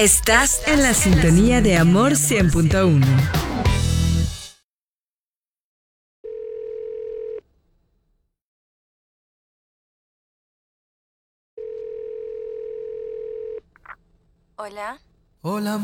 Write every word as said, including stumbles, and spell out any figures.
Estás en la sintonía de Amor cien punto uno. Hola. Hola.